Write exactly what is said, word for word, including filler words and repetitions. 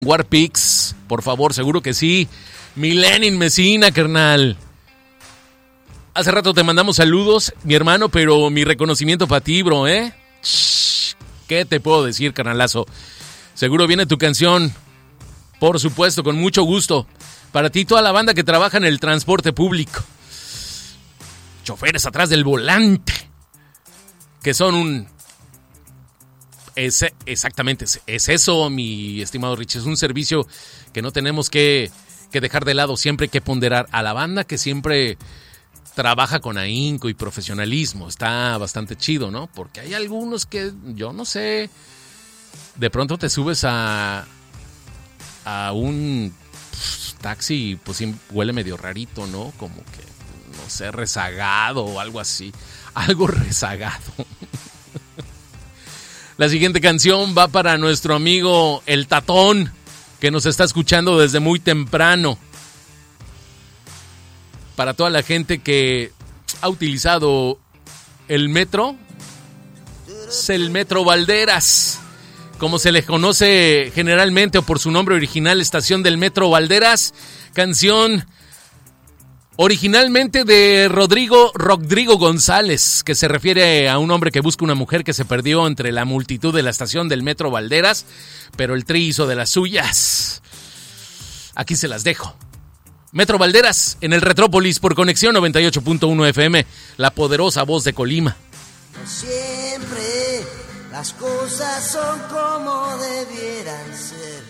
Warpix, por favor, seguro que sí. Mi Lenin Mesina, carnal. Hace rato te mandamos saludos, mi hermano, pero mi reconocimiento para ti, bro, ¿eh? Shh, ¿qué te puedo decir, carnalazo? Seguro viene tu canción. Por supuesto, con mucho gusto. Para ti, toda la banda que trabaja en el transporte público. Choferes atrás del volante. Que son un... Es, exactamente, es, es eso, mi estimado Rich. Es un servicio que no tenemos que, que dejar de lado. Siempre hay que ponderar a la banda que siempre trabaja con ahínco y profesionalismo. Está bastante chido, ¿no? Porque hay algunos que, yo no sé, de pronto te subes a, a un pff, taxi y pues sí, huele medio rarito, ¿no? Como que, no sé, rezagado o algo así. Algo rezagado. La siguiente canción va para nuestro amigo El Tatón, que nos está escuchando desde muy temprano. Para toda la gente que ha utilizado el metro, es el Metro Valderas, como se le conoce generalmente o por su nombre original, Estación del Metro Valderas, canción originalmente de Rodrigo, Rodrigo González, que se refiere a un hombre que busca una mujer que se perdió entre la multitud de la estación del Metro Valderas, pero el Tri hizo de las suyas. Aquí se las dejo. Metro Valderas, en el Retrópolis, por Conexión noventa y ocho punto uno F M, la poderosa voz de Colima. No siempre las cosas son como debieran ser.